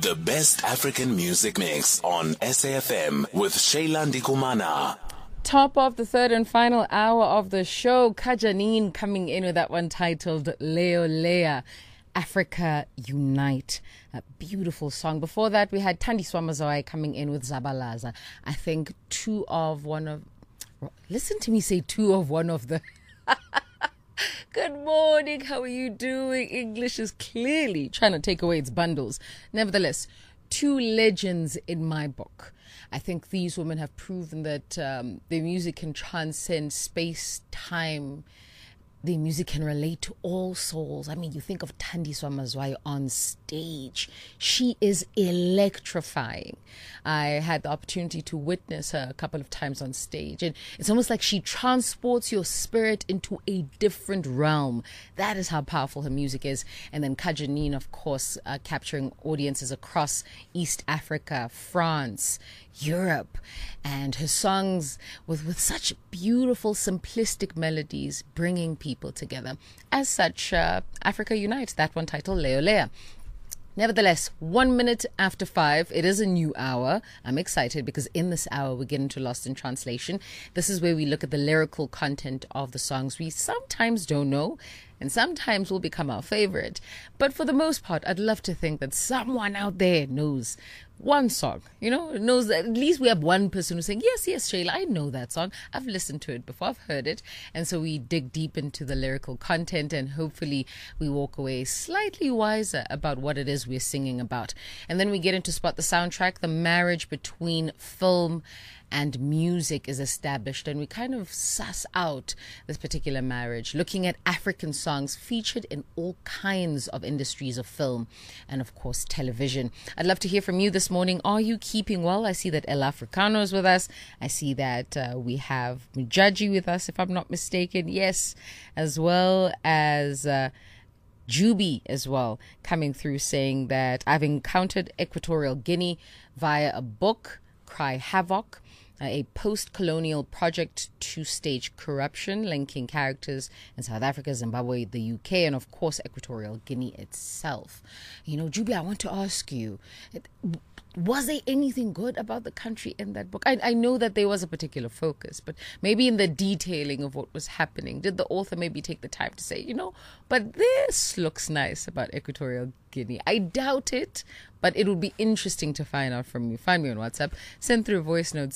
The best African music mix on SAFM with Shayla Ndikumana. Top of the third and final hour of the show, Ka Janine coming in with that one titled Leo Lea, Africa Unite. A beautiful song. Before that, we had Thandiswa Mazwai coming in with Zabalaza. I think listen to me say two of one of the... Good morning, how are you doing? English is clearly trying to take away its bundles. Nevertheless, two legends in my book. I think these women have proven that their music can transcend space, time. Their music can relate to all souls. I mean, you think of Thandiswa Mazwai on stage. She is electrifying. I had the opportunity to witness her a couple of times on stage. And it's almost like she transports your spirit into a different realm. That is how powerful her music is. And then Ka Janine, of course, capturing audiences across East Africa, France, Europe, and her songs with such beautiful, simplistic melodies, bringing people together. As such, Africa Unite, that one titled Leo Lea. Nevertheless, 1 minute after 5, it is a new hour. I'm excited because in this hour we get into Lost in Translation. This is where we look at the lyrical content of the songs we sometimes don't know and sometimes will become our favorite. But for the most part, I'd love to think that someone out there knows one song, knows that at least we have one person who's saying, yes, Shayla, I know that song. I've listened to it before, I've heard it. And so we dig deep into the lyrical content and hopefully we walk away slightly wiser about what it is we're singing about. And then we get into Spot the Soundtrack. The marriage between film and music is established, and we kind of suss out this particular marriage, looking at African songs featured in all kinds of industries of film and, of course, television. I'd love to hear from you this morning. Are you keeping well? I see that El Africano is with us. I see that we have Mujaji with us, if I'm not mistaken. Yes, as well as Juby as well, coming through saying that I've encountered Equatorial Guinea via a book, Cry Havoc, a post-colonial project to stage corruption, linking characters in South Africa, Zimbabwe, the UK, and of course Equatorial Guinea itself. Juby, I want to ask you, was there anything good about the country in that book? I know that there was a particular focus, but maybe in the detailing of what was happening, did the author maybe take the time to say, but this looks nice about Equatorial Guinea? I doubt it, but it would be interesting to find out from you. Find me on WhatsApp. Send through a voice note,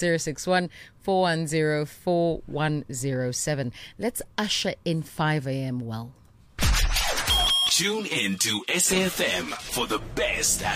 061-410-4107. Let's usher in 5 a.m. well. Tune in to SAFM for the best